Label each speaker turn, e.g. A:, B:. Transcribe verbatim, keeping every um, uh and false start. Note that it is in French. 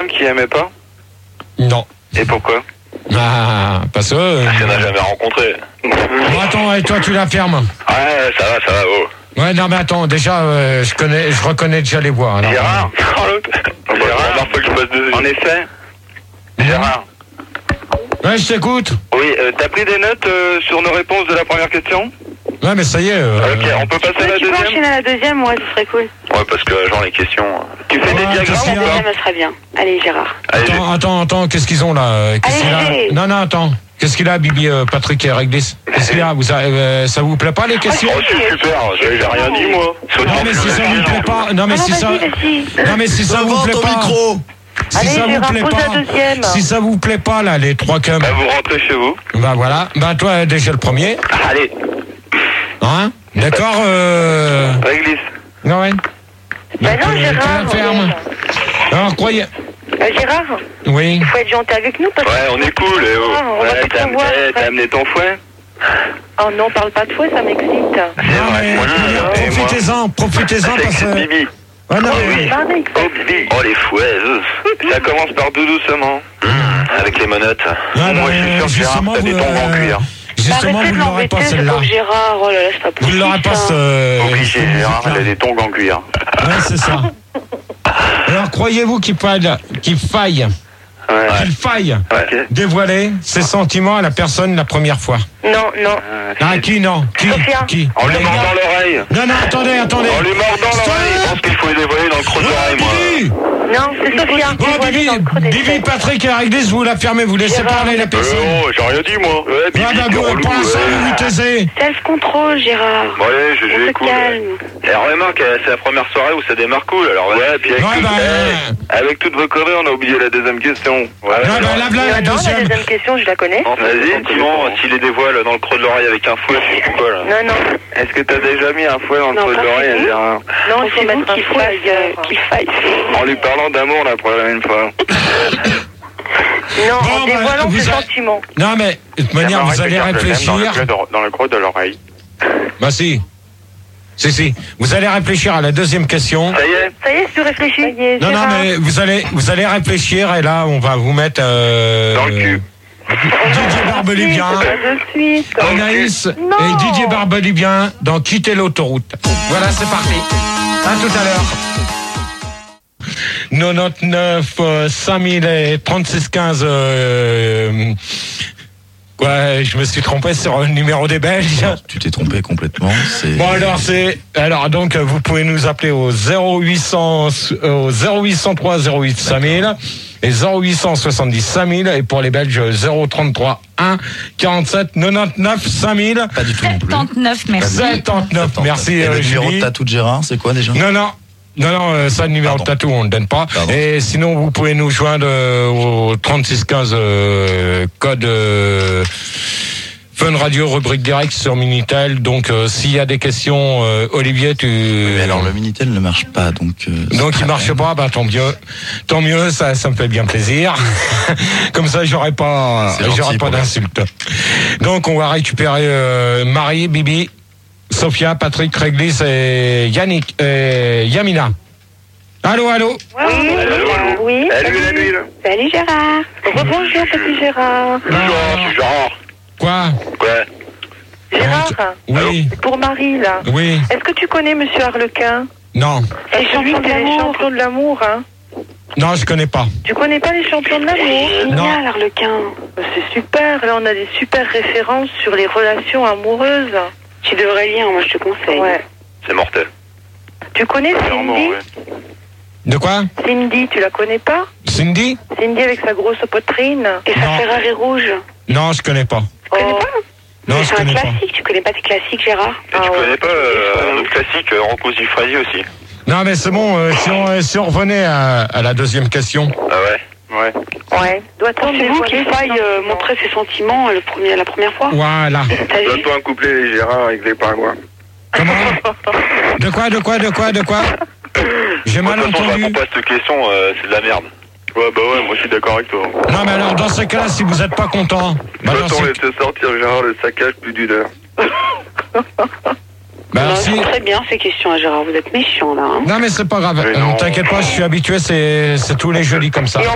A: qui aimait pas?
B: Non.
A: Et pourquoi?
B: Ah, parce que... Euh...
A: Parce qu'on n'a jamais rencontré.
B: Bon, attends, et toi, tu la fermes?
A: Ouais, ça va, ça va, oh.
B: Ouais, non, mais attends, déjà, euh, je connais, je reconnais déjà les voix. Alors,
A: Gérard. Euh... Gérard, faut que je passe deux. En effet. Gérard.
B: Ouais, je t'écoute.
A: Oui, euh, t'as pris des notes euh, sur nos réponses de la première question?
B: Ouais, mais ça y est. Euh...
A: Ok, on peut passer à la
C: tu
A: deuxième?
C: peux enchaîner à la deuxième, ouais, ce serait cool.
A: Ouais, parce que genre les questions... Tu fais
B: Ouais,
A: des diagrammes
B: qu'est-ce qu'il
A: ou
B: y a
C: La
A: pas?
C: deuxième, elle serait bien. Allez, Gérard.
A: Allez,
B: Attends, attends, attends, qu'est-ce qu'ils ont là? Qu'est-ce qu'il a?
C: Allez.
B: Non, non, attends. Qu'est-ce qu'il a, Bibi, euh, Patrick et Réglisse? Qu'est-ce qu'il a? Vous, euh, ça vous plaît pas les questions?
A: Oh, c'est super, j'ai j'ai rien dit moi.
B: Non, mais si ça vous plaît pas, non, mais
C: Ah non,
B: si ça,
C: vas-y, vas-y.
B: non, mais si ça vous plaît
D: ton
B: pas,
D: micro.
B: si
C: Allez,
B: ça vous
C: Gérard,
B: plaît
C: pose
B: pas,
C: la deuxième.
B: si ça vous plaît pas là, les trois cums,
A: Bah vous rentrez chez vous.
B: bah voilà, bah toi déjà le premier,
A: Allez,
B: hein? D'accord, euh...
A: réglisse.
B: non, ouais.
C: Bah
B: Donc,
C: non,
B: euh,
C: Gérard.
B: qu'elle la ferme. Alors, croyez,
C: Euh, Gérard,
B: oui.
C: il faut être gentil avec nous parce que...
A: Ouais, on est cool, eh oh.
C: Ah, on va
A: Ouais,
C: plus
A: t'as
C: te voir,
A: eh,
C: après.
A: t'as amené ton fouet?
C: Oh non, parle pas de fouet, ça m'excite.
A: C'est
B: Non,
A: vrai,
B: mais,
A: moi,
B: euh,
A: et moi.
B: profitez-en, profitez-en
A: C'est
B: parce que...
A: Bibi.
B: Ouais, non,
A: Oh
B: mais-
A: oui.
C: Bardez,
A: Oh Bibi. Oh les fouets, euh. Ça commence par tout doucement. Mmh, avec les menottes.
B: Ouais,
A: Moi
B: bah,
A: je suis sûr que Gérard,
B: justement,
A: t'as des
B: vous,
A: tombes en
B: euh,
A: cuir.
B: Justement,
C: Arrêtez
B: vous
C: de
B: ne l'aurez pas
C: l'embêter,
B: celle-là.
C: c'est pour Gérard, oh là là, c'est pas
B: Vous
C: possible.
B: ne l'aurez pas
C: ça.
B: ce...
A: Obligé,
B: ce
A: Gérard,
B: musique-là.
A: elle a des tongs en cuir.
B: Ouais, c'est ça. Alors, croyez-vous qu'il faille, qu'il faille,
A: Ouais.
B: qu'il faille
A: Ouais.
B: dévoiler ses sentiments à la personne la première fois?
C: Non, non.
B: Ah, qui non? Qui?
C: Sophia.
B: Qui?
A: On lui mord dans l'oreille.
B: Non, non, attendez, attendez.
A: On lui mord dans l'oreille. Je pense qu'il faut les dévoiler dans le creux de l'oreille, moi.
B: Bibi,
C: Non, c'est Sophia.
B: bon,
C: qui voit
B: Bibi,
C: dans le creux des
B: Bibi,
C: fesses.
B: Patrick et Réglisse, vous la fermez, vous laissez
C: Gérard.
B: parler la
A: Euh,
B: personne.
A: oh, j'ai rien dit, moi. Ouais, Bibi,
B: Ah, bah,
A: t'es
B: bon,
A: relou,
B: pour l'instant,
A: ouais.
B: vous vous taisez.
C: Self-control, Gérard.
A: Bon, allez, je
C: On se
A: j'écoute.
C: calme.
A: Et remarque, euh, c'est la première soirée où ça démarre cool, alors ouais, puis avec,
B: Ouais,
A: tout-
B: bah,
A: eh, avec toutes vos conneries, on a oublié la deuxième question. Ouais,
B: Non, bah,
A: alors-
B: là, là, la
C: Non, la
B: deuxième.
C: deuxième question, je la connais.
A: Vas-y, Timon, s'il les dévoile dans le creux de l'oreille avec un fouet, c'est quoi là?
C: Non, non.
A: Est-ce que t'as déjà mis un fouet dans le
C: Non,
A: creux de
C: pas
A: l'oreille à
C: du tout.
A: Gérard?
C: Non, il faut mettre qu'il faille, euh, qu'il faille.
A: En lui parlant d'amour la première fois.
C: Non,
B: Bon,
C: en
B: bah,
C: dévoilant
B: vous
C: ses
B: a-
C: sentiments.
B: Non, mais de toute manière, vous allez réfléchir.
A: Dans le creux de l'oreille.
B: Bah, si. Si, si. Vous allez réfléchir à la deuxième question.
A: Ça y est?
C: Ça y est, tu réfléchis. Ça y est,
B: Non, non,
C: Gérard.
B: mais vous allez, vous allez réfléchir et là, on va vous mettre. Euh,
A: Dans le cul.
B: Didier Barbelivien,
C: Pas de suite.
B: Anaïs
C: Non.
B: et Didier Barbelivien dans Quitter l'autoroute. Voilà, c'est parti. À tout à l'heure. quatre-vingt-dix-neuf, euh, cinq mille et trente-six quinze. Euh, ouais, je me suis trompé sur le numéro des Belges.
D: Tu t'es trompé complètement. C'est...
B: Bon alors c'est alors donc vous pouvez nous appeler au zéro huit cents euh, au zéro huit cent trois zéro huit cinq mille et zéro huit cent soixante-dix cinq mille et pour les Belges zéro trente-trois un quarante-sept quatre-vingt-dix-neuf cinq mille
D: Pas du tout non plus.
E: soixante-neuf, merci.
B: soixante-neuf. Merci
D: Et
B: euh,
D: le numéro de
B: Julie.
D: tatou de Gérard, c'est quoi déjà?
B: Non non. Non, non, euh, ça, le numéro
D: Pardon.
B: de tatou, on ne le donne pas.
D: Pardon.
B: Et sinon, vous pouvez nous joindre euh, au trente-six quinze, euh, code euh, Fun Radio, rubrique direct sur Minitel. Donc, euh, s'il y a des questions, euh, Olivier, tu...
D: Mais alors le Minitel ne marche pas, donc... euh,
B: Donc,
D: c'est
B: il marche pas, bah, tant mieux. Tant mieux, ça, ça me fait bien plaisir. Comme ça, j'aurai pas,
D: C'est gentil
B: j'aurai pas
D: pour
B: d'insultes. Donc, on va récupérer euh, Marie, Bibi, Sophia, Patrick, Réglisse et Yannick, et Yamina. Allô, allô?
C: Oui, oui.
A: Salut la nuit.
C: Salut Gérard. Rebonjour petit Gérard.
A: Bonjour, je suis Gérard.
B: Quoi?
A: Quoi?
C: Gérard,
B: Oui,
C: c'est pour Marie là.
B: oui,
C: Est-ce que tu connais Monsieur Harlequin?
B: non,
C: C'est celui qui est les champions de l'amour, hein.
B: non, je connais pas.
C: Tu connais pas les champions de l'amour?
B: Non.
C: Génial, Harlequin. C'est super. Là, on a des super références sur les relations amoureuses. Tu devrais lire, moi je te conseille. Ouais.
A: C'est mortel.
C: Tu connais
A: Vraiment,
C: Cindy?
A: ouais.
B: De quoi?
C: Cindy, tu la connais pas?
B: Cindy?
C: Cindy avec sa grosse poitrine et sa
B: Non.
C: Ferrari rouge.
B: Non, je connais pas.
C: Tu connais pas?
B: Non, je
C: C'est un
B: connais pas.
C: classique. Tu connais pas tes classiques, Gérard?
A: Et tu connais pas euh, un autre classique, euh, Rocco Siffredi aussi?
B: Non, mais c'est bon, euh, si, on, si on revenait à, à la deuxième question.
A: Ah ouais? Ouais.
C: Ouais. Doit-on
E: Pensez-vous qu'il faille euh, montrer ses sentiments le premier, la première fois?
B: Voilà.
C: T'as vu?
A: Donne-toi un couplet, les Gérard, réglé par moi.
B: Comment? De quoi, de quoi, de quoi, de quoi? J'ai mal
A: De toute façon, je
B: entendu.
A: réponds pas à cette question, euh, c'est de la merde. Ouais, bah ouais, moi je suis d'accord avec toi.
B: Non, mais alors, dans ce cas-là, si vous n'êtes pas content, bah, dans
A: Peut-on
B: ce...
A: laisser sortir Gérard le saccage plus d'une heure?
B: bah,
E: Non,
B: si...
E: c'est très bien ces questions à Gérard, vous êtes méchant là. Hein.
B: Non, mais c'est pas grave.
A: Mais
B: Euh,
A: non.
B: T'inquiète pas, je suis habitué, c'est c'est tous les jeudis comme ça.